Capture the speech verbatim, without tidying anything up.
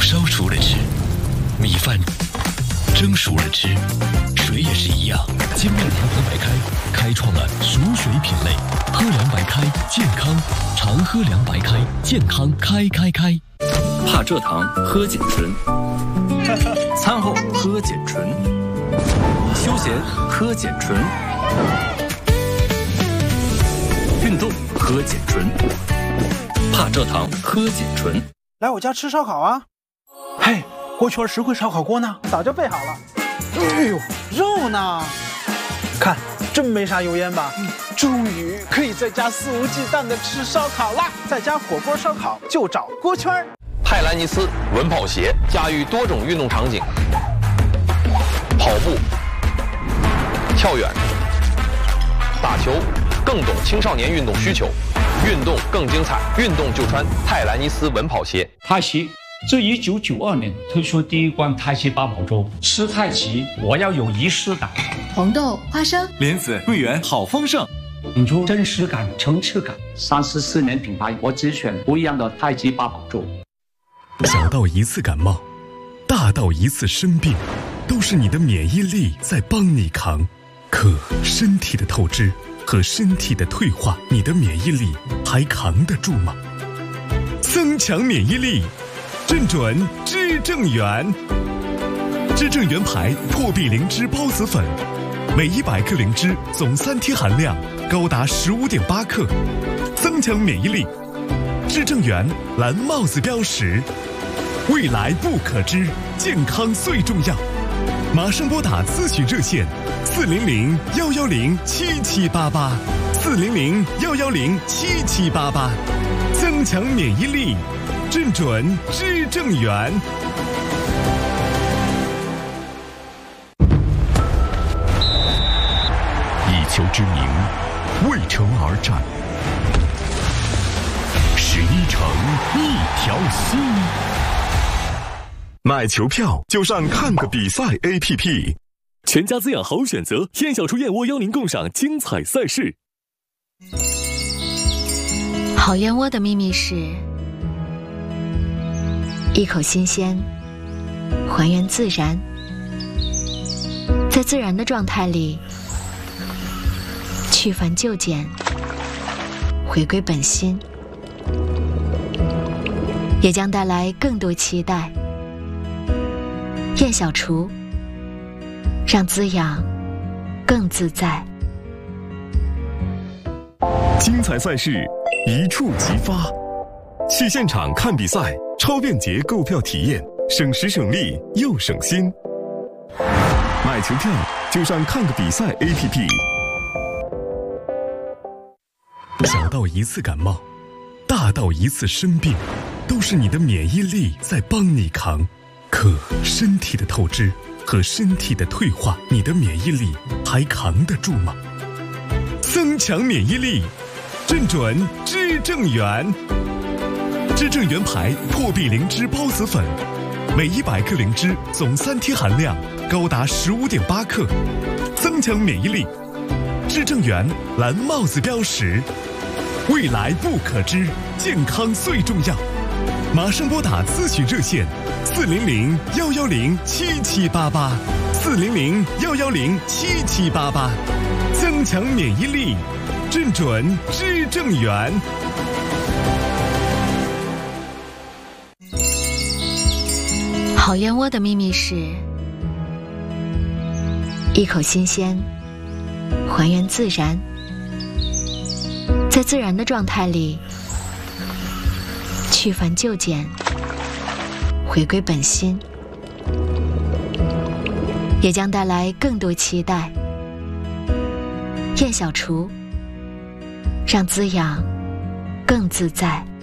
烧熟了吃，米饭蒸熟了吃，水也是一样。金麦堂和白开开创了熟水品类，喝凉白开健康，常喝凉白开健康开开开。 怕蔗糖喝碱醇，餐后喝碱醇，休闲喝碱醇，运动喝碱醇，怕蔗糖喝碱醇。 来我家吃烧烤啊！嘿，锅圈实惠烧烤锅呢？早就备好了。哎呦，肉呢？看，真没啥油烟吧？嗯，终于可以在家肆无忌惮的吃烧烤啦！在家火锅烧烤就找锅圈。 泰兰尼斯稳跑鞋驾驭多种运动场景，跑步、跳远、打球，更懂青少年运动需求，运动更精彩，运动就穿泰兰尼斯稳跑鞋。 泰西自一九九二年推出第一罐泰西八宝粥，吃太极我要有仪式感。 红豆、花生、 莲子、桂圆，好丰盛， 引出真实感、层次感。三十四年品牌，我只选不一样的太极八宝粥。 小到一次感冒，大到一次生病，都是你的免疫力在帮你扛。可身体的透支和身体的退化，你的免疫力还扛得住吗？增强免疫力，正准知正元。知正元牌破壁灵芝孢子粉，每一百克灵芝总三萜含量高达十五点八克，增强免疫力。知正元蓝帽子标识，未来不可知，健康最重要。马上拨打咨询热线四零零幺幺零七七八八，四零零幺幺零七七八八，增强免疫力，正准知正元。以球之名，为城而战。十一城一条心，买球票就上看个比赛 A P P， 全家滋养好选择，燕小厨燕窝邀您共赏精彩赛事。 好燕窝的秘密是一口新鲜，还原自然，在自然的状态里去繁就简，回归本心，也将带来更多期待。燕小厨，让滋养更自在。 精彩赛事一触即发，去现场看比赛，超便捷购票体验，省时省力又省心。买球票就上看个比赛 A P P。 小到一次感冒，大到一次生病，都是你的免疫力在帮你扛。可身体的透支和身体的退化，你的免疫力还扛得住吗？增强免疫力，正准知正元。知正元牌破壁灵芝孢子粉，每一百克灵芝总三萜含量高达十五点八克，增强免疫力。知正元蓝帽子标识，未来不可知，健康最重要。马上拨打咨询热线四零零幺幺零七七八八，四零零幺幺零七七八八，增强免疫力，正准知正元。 好燕窝的秘密是一口新鲜，还原自然，在自然的状态里去繁就简，回归本心，也将带来更多期待。燕小厨，让滋养更自在。